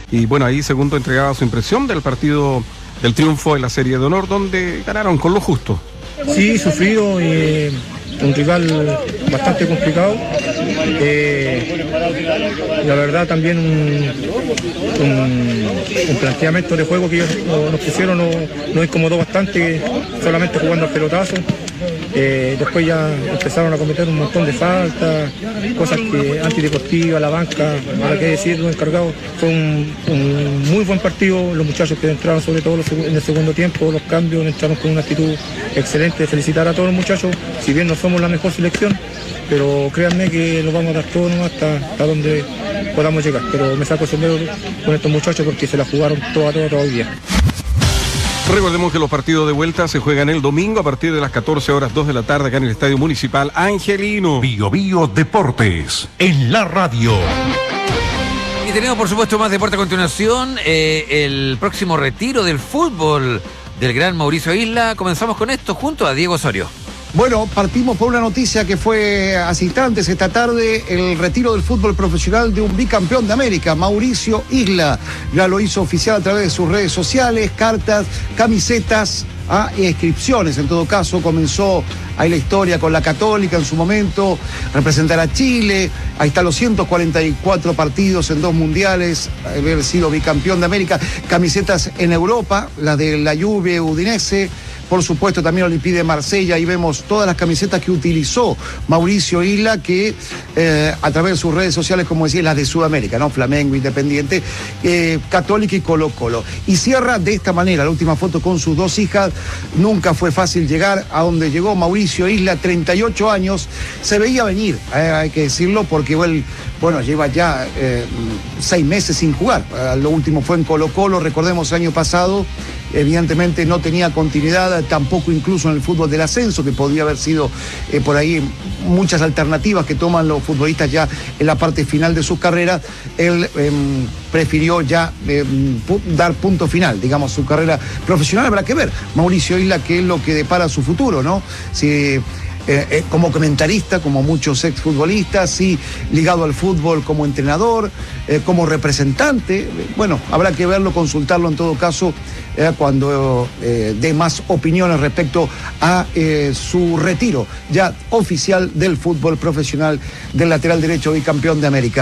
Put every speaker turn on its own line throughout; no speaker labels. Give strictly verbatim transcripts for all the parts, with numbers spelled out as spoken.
Y bueno, ahí Segundo entregaba su impresión del partido del triunfo en la Serie de Honor, donde ganaron con lo justo.
Sí, sufrido, eh, un rival bastante complicado. Eh, la verdad también un, un, un planteamiento de juego que ellos nos pusieron nos, nos incomodó bastante, solamente jugando al pelotazo. Eh, después ya empezaron a cometer un montón de faltas, cosas que antideportivas, la banca, para qué decir, los encargados. Fue un, un muy buen partido, los muchachos que entraron, sobre todo en el segundo tiempo, los cambios, entraron con una actitud excelente. Felicitar a todos los muchachos, si bien no somos la mejor selección, pero créanme que nos vamos a dar todo ¿no? hasta, hasta donde podamos llegar. Pero me saco el sombrero con estos muchachos porque se la jugaron toda, toda, todo el día.
Recordemos que los partidos de vuelta se juegan el domingo a partir de las catorce horas dos de la tarde acá en el Estadio Municipal Angelino.
Bio Bio Deportes, en la radio.
Y tenemos por supuesto más deporte a continuación, eh, el próximo retiro del fútbol del gran Mauricio Isla. Comenzamos con esto junto a Diego Osorio.
Bueno, partimos por una noticia que fue hace instantes esta tarde, el retiro del fútbol profesional de un bicampeón de América, Mauricio Isla. Ya lo hizo oficial a través de sus redes sociales, cartas, camisetas ah, e inscripciones. En todo caso, comenzó ahí la historia con la Católica en su momento, representar a Chile. Ahí están los ciento cuarenta y cuatro partidos en dos mundiales, haber sido bicampeón de América. Camisetas en Europa, las de la Juve Udinese. Por supuesto, también Olympique de Marsella. Ahí vemos todas las camisetas que utilizó Mauricio Isla, que eh, a través de sus redes sociales, como decía, las de Sudamérica, ¿no? Flamengo, Independiente, eh, Católica y Colo Colo. Y cierra de esta manera, la última foto con sus dos hijas. Nunca fue fácil llegar a donde llegó Mauricio Isla, treinta y ocho años. Se veía venir, eh, hay que decirlo, porque él, bueno, lleva ya eh, seis meses sin jugar. Eh, lo último fue en Colo Colo, recordemos, el año pasado. Evidentemente no tenía continuidad, tampoco incluso en el fútbol del ascenso, que podría haber sido eh, por ahí muchas alternativas que toman los futbolistas ya en la parte final de sus carreras. Él eh, prefirió ya eh, pu- dar punto final, digamos, su carrera profesional. Habrá que ver, Mauricio Isla, qué es lo que depara su futuro, ¿no? Si... Eh, eh, como comentarista, como muchos exfutbolistas, sí, ligado al fútbol como entrenador, eh, como representante. Bueno, habrá que verlo, consultarlo en todo caso eh, cuando eh, dé más opiniones respecto a eh, su retiro ya oficial del fútbol profesional del lateral derecho y campeón de América.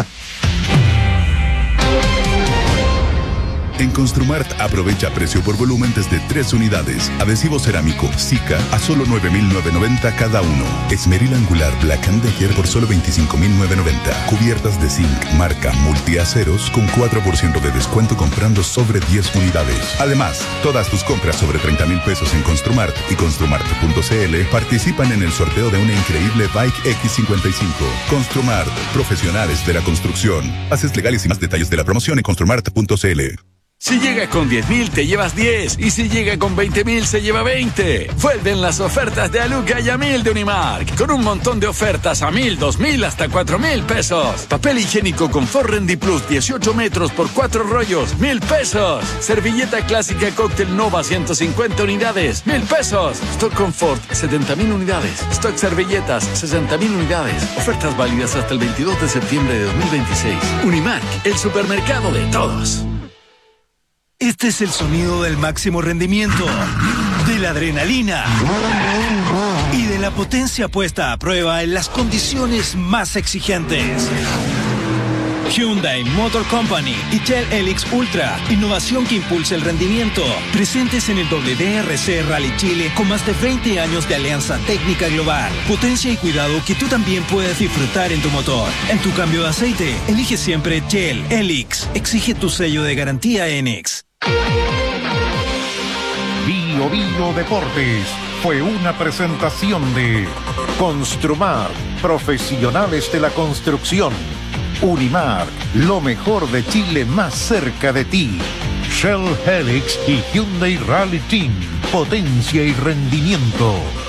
En Construmart aprovecha precio por volumen desde tres unidades. Adhesivo cerámico Sika a solo nueve mil novecientos noventa cada uno. Esmeril angular Black and Decker por solo veinticinco mil novecientos noventa. Cubiertas de zinc marca multiaceros con cuatro por ciento de descuento comprando sobre diez unidades. Además, todas tus compras sobre treinta mil pesos en Construmart y construmart punto c l participan en el sorteo de una increíble Bike X cincuenta y cinco. Construmart, profesionales de la construcción. Bases legales y más detalles de la promoción en construmart punto c l.
Si llega con diez mil, te llevas diez. Y si llega con veinte mil, se lleva veinte. Vuelven las ofertas de Aluca y a mil de Unimark. Con un montón de ofertas a mil, dos mil, hasta cuatro mil pesos. Papel higiénico Confort Rendi Plus, dieciocho metros por cuatro rollos, mil pesos. Servilleta clásica Cóctel Nova, ciento cincuenta unidades, mil pesos. Stock Confort, setenta mil unidades. Stock Servilletas, sesenta mil unidades. Ofertas válidas hasta el veintidós de septiembre de dos mil veintiséis. Unimark, el supermercado de todos.
Este es el sonido del máximo rendimiento, de la adrenalina y de la potencia puesta a prueba en las condiciones más exigentes. Hyundai Motor Company y Shell Helix Ultra, innovación que impulsa el rendimiento. Presentes en el W D R C Rally Chile con más de veinte años de alianza técnica global. Potencia y cuidado que tú también puedes disfrutar en tu motor. En tu cambio de aceite, elige siempre Shell Helix. Exige tu sello de garantía Enex.
Bio Bio Deportes fue una presentación de Construmar, profesionales de la construcción. Unimark, lo mejor de Chile más cerca de ti. Shell Helix y Hyundai Rally Team, potencia y rendimiento.